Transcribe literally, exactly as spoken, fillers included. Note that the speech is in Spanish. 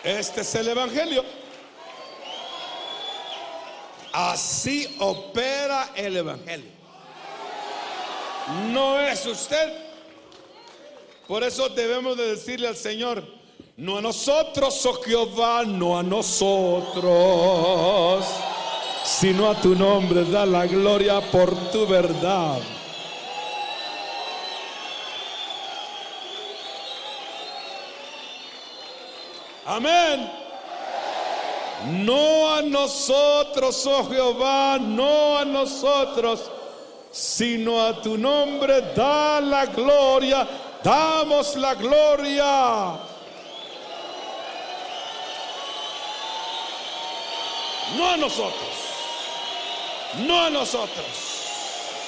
Este es el Evangelio. Así opera el Evangelio. No es usted. Por eso debemos de decirle al Señor: no a nosotros, oh Jehová, no a nosotros, sino a tu nombre da la gloria por tu verdad. Amén. No a nosotros, oh Jehová, no a nosotros, sino a tu nombre da la gloria. Damos la gloria. No a nosotros, no a nosotros.